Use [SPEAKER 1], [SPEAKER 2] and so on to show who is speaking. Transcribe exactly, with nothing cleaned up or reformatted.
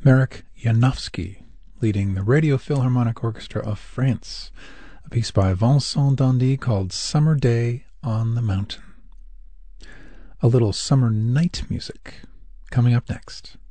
[SPEAKER 1] Marek Janowski, leading the Radio Philharmonic Orchestra of France, a piece by Vincent Dandy called Summer Day on the Mountain. A little summer night music coming up next.